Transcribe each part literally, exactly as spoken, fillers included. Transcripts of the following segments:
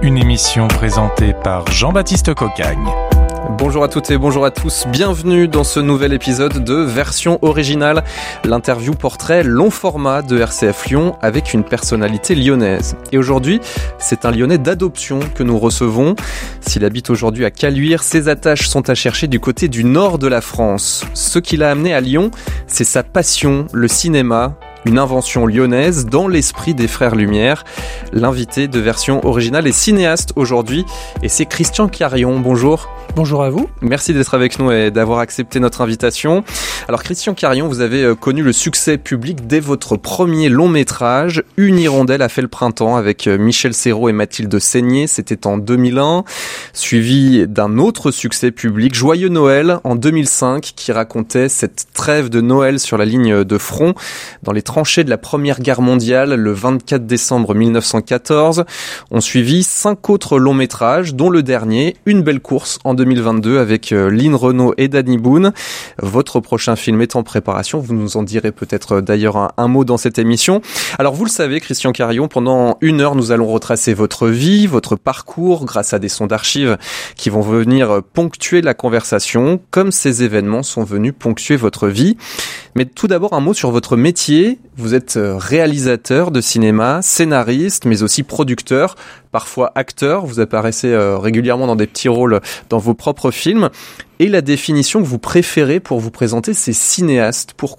Une émission présentée par Jean-Baptiste Cocagne. Bonjour à toutes et bonjour à tous, bienvenue dans ce nouvel épisode de Version Originale, l'interview portrait long format de R C F Lyon avec une personnalité lyonnaise. Et aujourd'hui, c'est un Lyonnais d'adoption que nous recevons. S'il habite aujourd'hui à Caluire, ses attaches sont à chercher du côté du nord de la France. Ce qui l'a amené à Lyon, c'est sa passion, le cinéma. Une invention lyonnaise dans l'esprit des frères Lumière. L'invité de Version Originale est cinéaste aujourd'hui et c'est Christian Carion. Bonjour. Bonjour à vous. Merci d'être avec nous et d'avoir accepté notre invitation. Alors Christian Carion, vous avez connu le succès public dès votre premier long métrage. Une hirondelle a fait le printemps avec Michel Serrault et Mathilde Seigné. C'était en deux mille un. Suivi d'un autre succès public, Joyeux Noël, en deux mille cinq, qui racontait cette trêve de Noël sur la ligne de front dans les tranchées de la Première Guerre mondiale le vingt-quatre décembre mille neuf cent quatorze. On suivit cinq autres longs métrages, dont le dernier, Une belle course, en deux mille vingt-deux avec Lynn Renaud et Danny Boone. Votre prochain film est en préparation. Vous nous en direz peut-être d'ailleurs un, un mot dans cette émission. Alors vous le savez, Christian Carion, pendant une heure, nous allons retracer votre vie, votre parcours, grâce à des sons d'archives qui vont venir ponctuer la conversation, comme ces événements sont venus ponctuer votre vie. Mais tout d'abord, un mot sur votre métier. Vous êtes réalisateur de cinéma, scénariste, mais aussi producteur, parfois acteur. Vous apparaissez régulièrement dans des petits rôles dans vos propres films. Et la définition que vous préférez pour vous présenter, c'est cinéaste. Pourquoi ?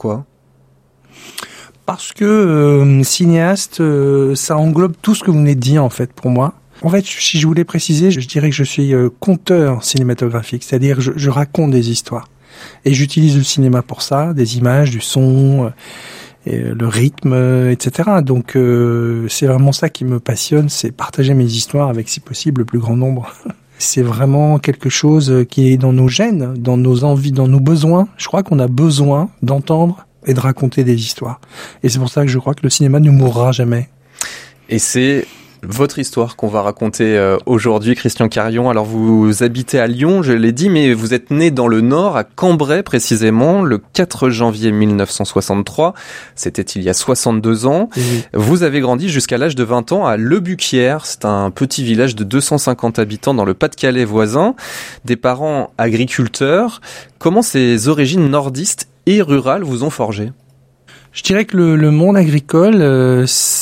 Parce que euh, cinéaste, euh, ça englobe tout ce que vous venez de dire, en fait, pour moi. En fait, si je voulais préciser, je dirais que je suis euh, conteur cinématographique, c'est-à-dire je, je raconte des histoires. Et j'utilise le cinéma pour ça, des images, du son, euh, et le rythme, euh, et cetera. Donc euh, c'est vraiment ça qui me passionne, c'est partager mes histoires avec, si possible, le plus grand nombre. C'est vraiment quelque chose qui est dans nos gènes, dans nos envies, dans nos besoins. Je crois qu'on a besoin d'entendre et de raconter des histoires. Et c'est pour ça que je crois que le cinéma ne mourra jamais. Et c'est votre histoire qu'on va raconter euh, aujourd'hui, Christian Carion. Alors vous habitez à Lyon, je l'ai dit, mais vous êtes né dans le Nord, à Cambrai précisément, le quatre janvier mille neuf cent soixante-trois. C'était il y a soixante-deux ans. Oui. Vous avez grandi jusqu'à l'âge de vingt ans à Lebuquière. C'est un petit village de deux cent cinquante habitants dans le Pas-de-Calais voisin. Des parents agriculteurs. Comment ces origines nordistes et rurales vous ont forgé ? Je dirais que le, le monde agricole, euh,